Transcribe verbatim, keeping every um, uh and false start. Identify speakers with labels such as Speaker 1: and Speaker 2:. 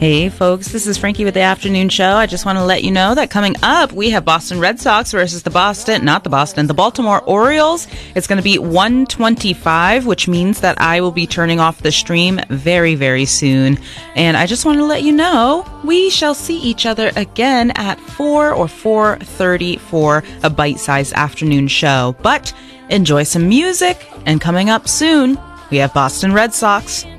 Speaker 1: Hey folks, this is Frankie with the Afternoon Show. I just want to let you know that coming up, we have Boston Red Sox versus the Boston, not the Boston, the Baltimore Orioles. It's going to be one twenty-five, which means that I will be turning off the stream very, very soon. And I just want to let you know, we shall see each other again at four or four thirty for a bite-sized afternoon show. But enjoy some music, and coming up soon, we have Boston Red Sox.